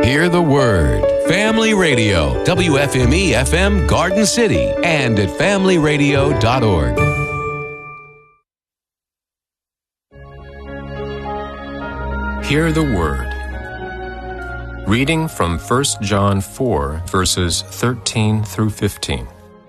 Hear the Word. Family Radio, WFME-FM Garden City, and at familyradio.org. Hear the Word. Reading from 1 John 4, verses 13 through 15.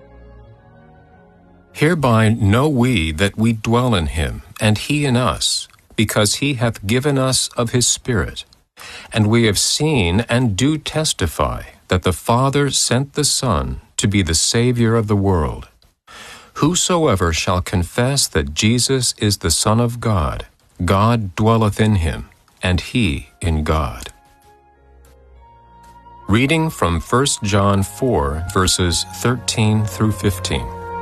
Hereby know we that we dwell in him, and he in us, because he hath given us of his Spirit. And we have seen and do testify that the Father sent the Son to be the Savior of the world. Whosoever shall confess that Jesus is the Son of God, God dwelleth in him, and he in God. Reading from 1 John 4, verses 13 through 15.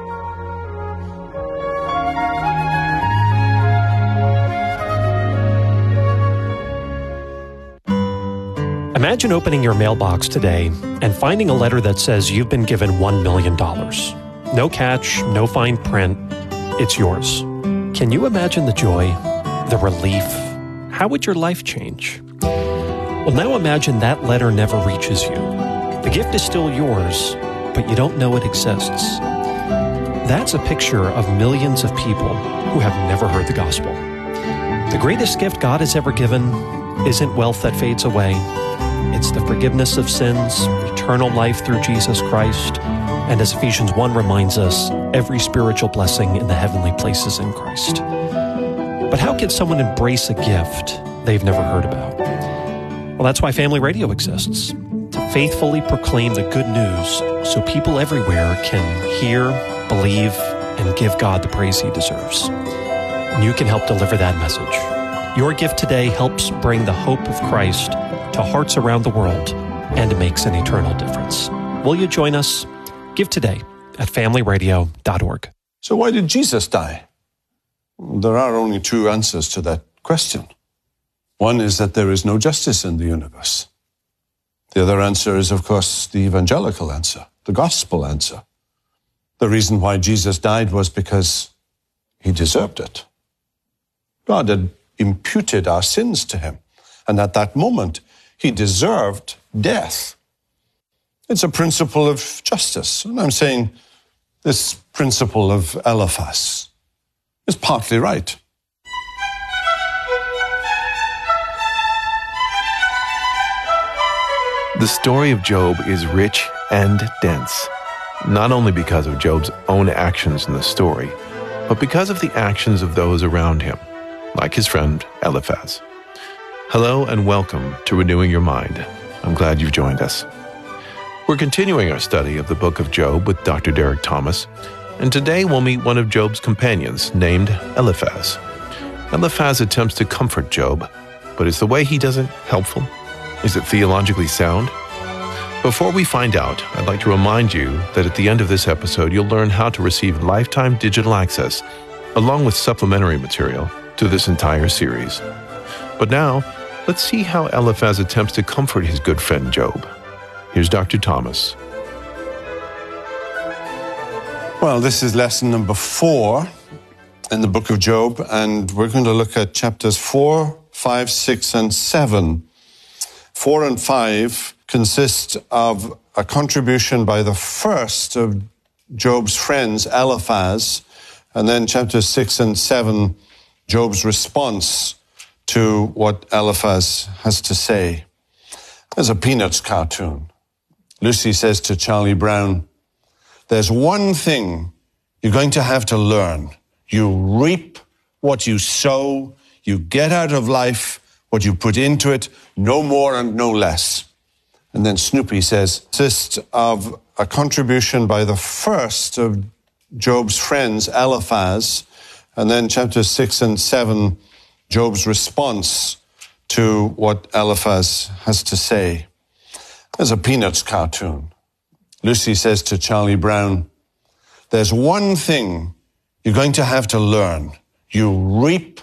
Imagine opening your mailbox today and finding a letter that says you've been given $1 million. No catch, no fine print. It's yours. Can you imagine the joy, the relief? How would your life change? Well, now imagine that letter never reaches you. The gift is still yours, but you don't know it exists. That's a picture of millions of people who have never heard the gospel. The greatest gift God has ever given isn't wealth that fades away. It's the forgiveness of sins, eternal life through Jesus Christ, and as Ephesians 1 reminds us, every spiritual blessing in the heavenly places in Christ. But how can someone embrace a gift they've never heard about? Well, that's why Family Radio exists, to faithfully proclaim the good news so people everywhere can hear, believe, and give God the praise he deserves. And you can help deliver that message. Your gift today helps bring the hope of Christ to hearts around the world and makes an eternal difference. Will you join us? Give today at familyradio.org. So why did Jesus die? There are only two answers to that question. One is that there is no justice in the universe. The other answer is, of course, the evangelical answer, the gospel answer. The reason why Jesus died was because he deserved it. God had imputed our sins to him, and at that moment, he deserved death. It's a principle of justice, and I'm saying this principle of Eliphaz is partly right. The story of Job is rich and dense, not only because of Job's own actions in the story, but because of the actions of those around him, like his friend Eliphaz. Hello and welcome to Renewing Your Mind. I'm glad you've joined us. We're continuing our study of the book of Job with Dr. Derek Thomas, and today we'll meet one of Job's companions named Eliphaz. Eliphaz attempts to comfort Job, but is the way he does it helpful? Is it theologically sound? Before we find out, I'd like to remind you that at the end of this episode, you'll learn how to receive lifetime digital access, along with supplementary material, to this entire series. But now, let's see how Eliphaz attempts to comfort his good friend Job. Here's Dr. Thomas. Well, this is lesson number 4 in the book of Job, and we're going to look at chapters 4, 5, 6, and 7. 4 and 5 consist of a contribution by the first of Job's friends, Eliphaz, and then chapters 6 and 7, Job's response to what Eliphaz has to say. There's a Peanuts cartoon. Lucy says to Charlie Brown, "There's one thing you're going to have to learn. You reap what you sow. You get out of life what you put into it, no more and no less." And then Snoopy says, consists of a contribution by the first of Job's friends, Eliphaz, and then chapters 6 and 7, Job's response to what Eliphaz has to say. There's a Peanuts cartoon. Lucy says to Charlie Brown, "There's one thing you're going to have to learn. You reap